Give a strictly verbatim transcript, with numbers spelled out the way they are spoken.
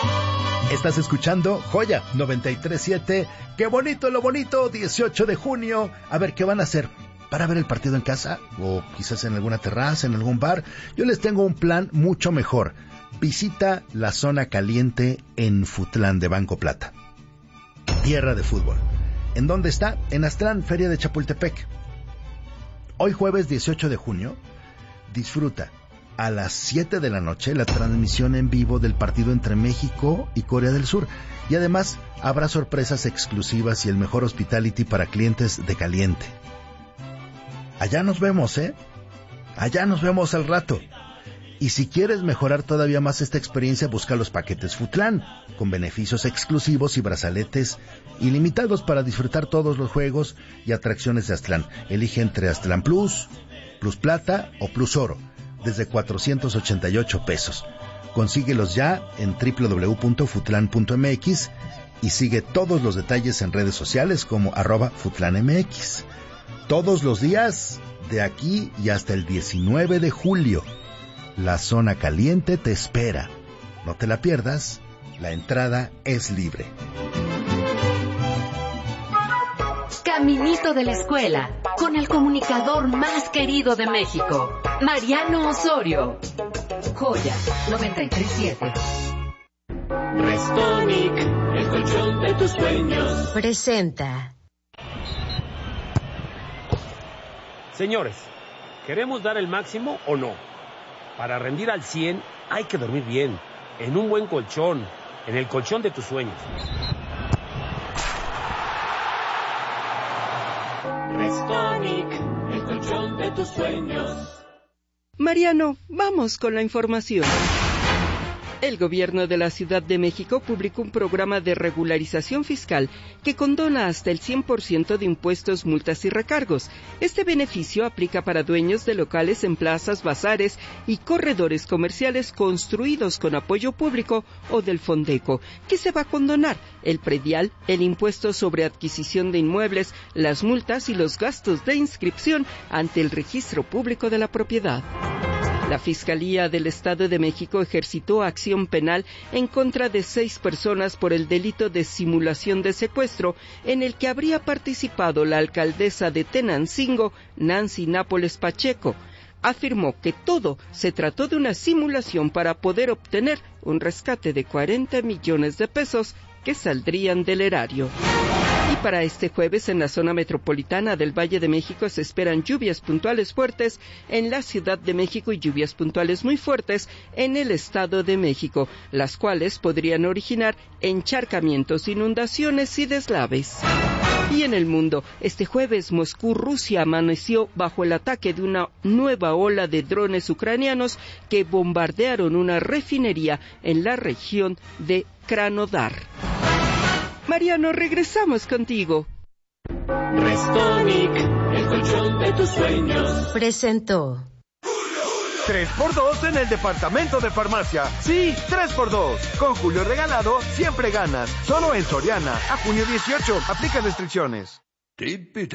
Estás escuchando Joya noventa y tres punto siete. ¡Qué bonito lo bonito! dieciocho de junio. A ver, ¿qué van a hacer? ¿Para ver el partido en casa? ¿O quizás en alguna terraza, en algún bar? Yo les tengo un plan mucho mejor. Visita la zona caliente en Futlán de Banco Plata. Tierra de fútbol. ¿En dónde está? En Aztlán, Feria de Chapultepec. Hoy jueves dieciocho de junio, disfruta a las siete de la noche la transmisión en vivo del partido entre México y Corea del Sur. Y además habrá sorpresas exclusivas y el mejor hospitality para clientes de caliente. Allá nos vemos, ¿eh? Allá nos vemos al rato. Y si quieres mejorar todavía más esta experiencia, busca los paquetes Futlán, con beneficios exclusivos y brazaletes ilimitados para disfrutar todos los juegos y atracciones de Aztlán. Elige entre Aztlán Plus, Plus Plata o Plus Oro, desde cuatrocientos ochenta y ocho pesos. Consíguelos ya en doble u doble u doble u punto futlán punto m x y sigue todos los detalles en redes sociales como arroba futlanmx. Todos los días, de aquí y hasta el diecinueve de julio, la zona caliente te espera. No te la pierdas, la entrada es libre. Caminito de la escuela, con el comunicador más querido de México, Mariano Osorio. Joya noventa y tres punto siete. Restonic, el colchón de tus sueños. Presenta. Señores, ¿queremos dar el máximo o no? Para rendir al cien hay que dormir bien, en un buen colchón, en el colchón de tus sueños. Restonic, el colchón de tus sueños. Mariano, vamos con la información. El gobierno de la Ciudad de México publicó un programa de regularización fiscal que condona hasta el cien por ciento de impuestos, multas y recargos. Este beneficio aplica para dueños de locales en plazas, bazares y corredores comerciales construidos con apoyo público o del Fondeco. ¿Qué se va a condonar? El predial, el impuesto sobre adquisición de inmuebles, las multas y los gastos de inscripción ante el registro público de la propiedad. La Fiscalía del Estado de México ejercitó acción penal en contra de seis personas por el delito de simulación de secuestro, en el que habría participado la alcaldesa de Tenancingo, Nancy Nápoles Pacheco. Afirmó que todo se trató de una simulación para poder obtener un rescate de cuarenta millones de pesos que saldrían del erario. Y para este jueves en la zona metropolitana del Valle de México se esperan lluvias puntuales fuertes en la Ciudad de México y lluvias puntuales muy fuertes en el Estado de México, las cuales podrían originar encharcamientos, inundaciones y deslaves. Y en el mundo, este jueves Moscú, Rusia, amaneció bajo el ataque de una nueva ola de drones ucranianos que bombardearon una refinería en la región de Krasnodar. Mariano, regresamos contigo. Restonic, el colchón de tus sueños. Presentó. tres por dos en el departamento de farmacia. Sí, tres por dos. Con Julio regalado, siempre ganas. Solo en Soriana. A junio dieciocho. Aplica restricciones.